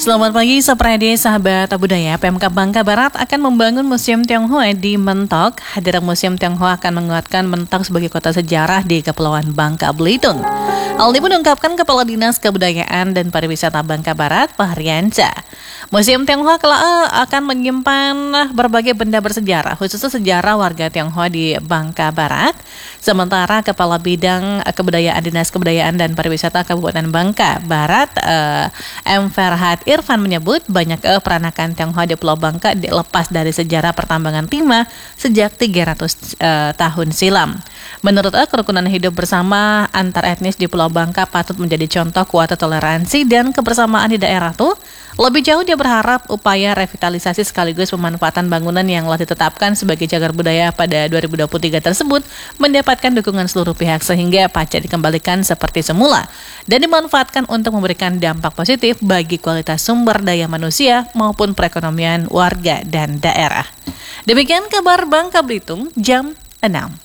Selamat pagi, Saprade, sahabat budaya. PMK Bangka Barat akan membangun Museum Tionghoa di Mentok. Hadiran Museum Tionghoa akan menguatkan Mentok sebagai kota sejarah di Kepulauan Bangka Belitung. Hal ini pun diungkapkan Kepala Dinas Kebudayaan dan Pariwisata Bangka Barat, Fahriansyah. Museum Tionghoa akan menyimpan berbagai benda bersejarah, khususnya sejarah warga Tionghoa di Bangka Barat. Sementara Kepala Bidang Kebudayaan Dinas Kebudayaan dan Pariwisata Kabupaten Bangka Barat, M. Ferhat Irfan menyebut banyak peranakan Tionghoa di Pulau Bangka dilepas dari sejarah pertambangan timah sejak 300 tahun silam. Menurut kerukunan hidup bersama antar etnis di Pulau Bangka patut menjadi contoh kuat toleransi dan kebersamaan di daerah tuh. Lebih jauh dia berharap upaya revitalisasi sekaligus pemanfaatan bangunan yang telah ditetapkan sebagai cagar budaya pada 2023 tersebut mendapatkan dukungan seluruh pihak sehingga pajak dikembalikan seperti semula dan dimanfaatkan untuk memberikan dampak positif bagi kualitas sumber daya manusia maupun perekonomian warga dan daerah. Demikian kabar Bangka Belitung jam 6.